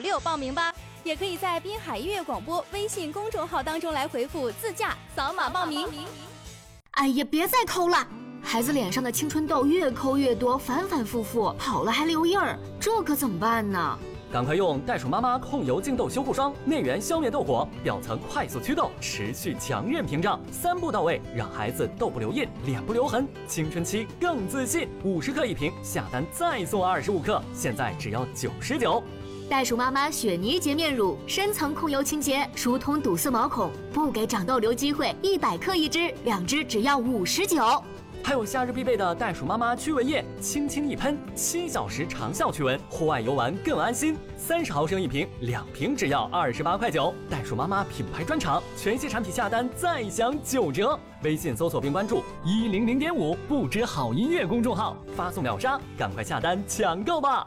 96报名吧。也可以在滨海音乐广播微信公众号当中来回复自驾扫码报名。 哎呀，别再抠了，孩子脸上的青春痘越抠越多，反反复复，好了还留印儿，这可怎么办呢？ 赶快用袋鼠妈妈控油净痘修护霜，内源消灭痘果，表层快速祛痘，持续强韧屏障，3步到位，让孩子痘不留印，脸不留痕，青春期更自信。50克一瓶，下单再送25克，现在只要99。 袋鼠妈妈雪泥洁面乳，深层控油清洁，疏通堵塞毛孔，不给长痘留机会，100克一支，2支只要59。 还有夏日必备的袋鼠妈妈驱蚊液，轻轻一喷，7小时长效驱蚊，户外游玩更安心。30毫升一瓶，2瓶只要28块9。袋鼠妈妈品牌专场，全系产品下单再享9折。微信搜索并关注100.5不知好音乐公众号，发送秒杀，赶快下单抢购吧。